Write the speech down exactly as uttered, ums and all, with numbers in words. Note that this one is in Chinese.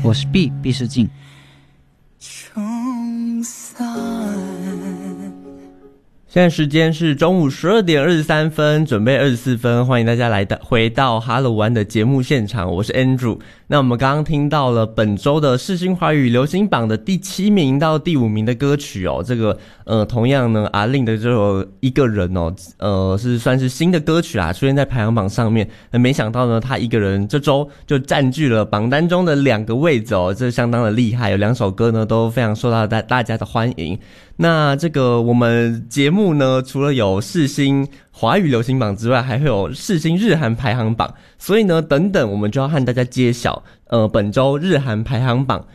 我是毕毕世静。 现在时间是中午十二点二十三分，准备二十四分，欢迎大家来到回到哈喽湾的节目现场，我是 Andrew。那我们刚刚听到了本周的世新华语流行榜的第七名到第五名的歌曲哦，这个呃同样呢阿令的这首一个人哦，呃是算是新的歌曲啦，出现在排行榜上面。那没想到呢，他一个人这周就占据了榜单中的两个位置哦，这相当的厉害，有两首歌呢都非常受到大大家的欢迎。那这个我们节目呢，除了有世新华语流行榜之外，还会有世新日韩排行榜，所以呢，等等我们就要和大家揭晓，呃，本周日韩排行榜